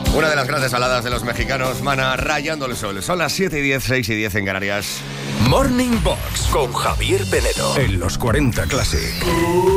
Una de las grandes baladas de los mexicanos, Mana, Rayando el Sol. Son las 7:10, 6:10 en Canarias. Morning Box con Javier Penedo en Los 40 Classic.